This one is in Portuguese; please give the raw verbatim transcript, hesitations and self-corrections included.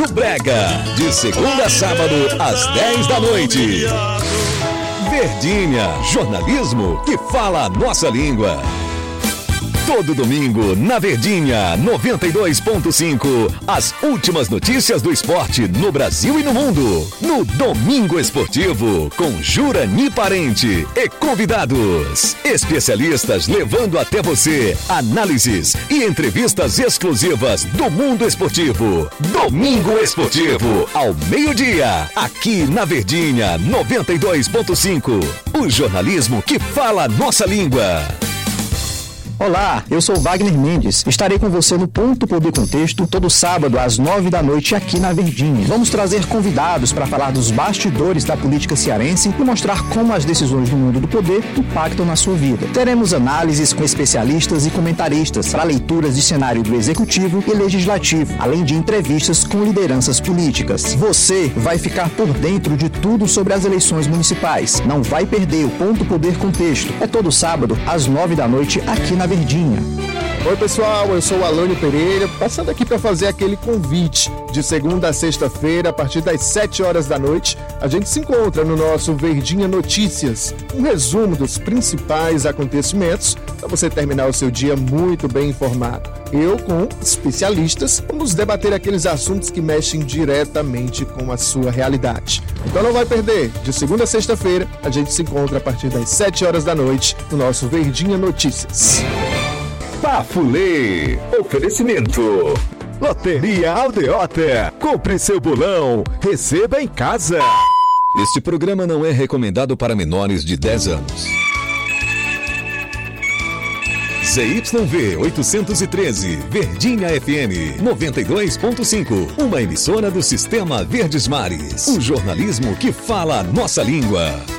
do Brega. De segunda a sábado, às dez da noite. Verdinha, jornalismo que fala a nossa língua. Todo domingo, na Verdinha, noventa e dois ponto cinco, as últimas notícias do esporte no Brasil e no mundo. No Domingo Esportivo, com Jurani Parente e convidados. Especialistas levando até você análises e entrevistas exclusivas do mundo esportivo. Domingo Esportivo, ao meio-dia, aqui na Verdinha, noventa e dois ponto cinco. O jornalismo que fala a nossa língua. Olá, eu sou Wagner Mendes. Estarei com você no Ponto Poder Contexto todo sábado às nove da noite aqui na Verdinha. Vamos trazer convidados para falar dos bastidores da política cearense e mostrar como as decisões do mundo do poder impactam na sua vida. Teremos análises com especialistas e comentaristas para leituras de cenário do Executivo e Legislativo, além de entrevistas com lideranças políticas. Você vai ficar por dentro de tudo sobre as eleições municipais. Não vai perder o Ponto Poder Contexto. É todo sábado às nove da noite aqui na Verdinha. Oi pessoal, eu sou o Alane Pereira, passando aqui para fazer aquele convite. De segunda a sexta-feira, a partir das sete horas da noite, a gente se encontra no nosso Verdinha Notícias, um resumo dos principais acontecimentos para você terminar o seu dia muito bem informado. Eu, com especialistas, vamos debater aqueles assuntos que mexem diretamente com a sua realidade. Então não vai perder, de segunda a sexta-feira, a gente se encontra a partir das sete horas da noite no nosso Verdinha Notícias. Pafulê, oferecimento. Loteria Aldeota, compre seu bolão, receba em casa. Este programa não é recomendado para menores de dez anos. Z Y V oitocentos e treze, Verdinha F M noventa e dois ponto cinco, uma emissora do Sistema Verdes Mares. O jornalismo que fala a nossa língua.